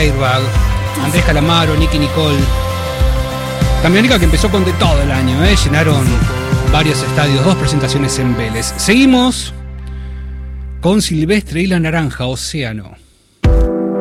Airbag, Andrés Calamaro, Nicky Nicole. Camionica que empezó con de todo el año, llenaron varios estadios, 2 presentaciones en Vélez. Seguimos con Silvestre y la Naranja, Océano.